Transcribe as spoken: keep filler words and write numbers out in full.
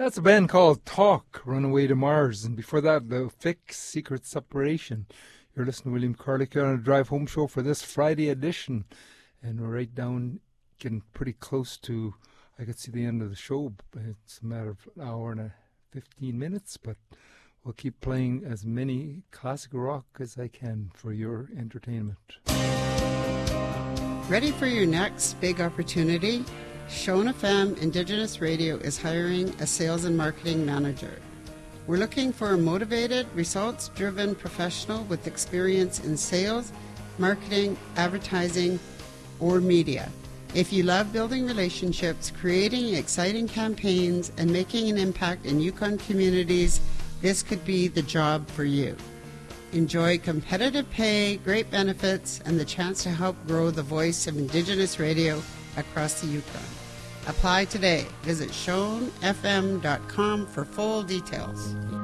That's a band called Talk, Runaway to Mars. And before that, The Fix, Secret Separation. You're listening to William Carlick on a Drive Home show for this Friday edition. And we're right down, getting pretty close to, I could see the end of the show. It's a matter of an hour and a fifteen minutes, but we'll keep playing as many classic rock as I can for your entertainment. Ready for your next big opportunity? Shona F M Indigenous Radio is hiring a sales and marketing manager. We're looking for a motivated, results-driven professional with experience in sales, marketing, advertising, or media. If you love building relationships, creating exciting campaigns, and making an impact in Yukon communities, this could be the job for you. Enjoy competitive pay, great benefits, and the chance to help grow the voice of Indigenous radio across the Yukon. Apply today. Visit shone f m dot com for full details.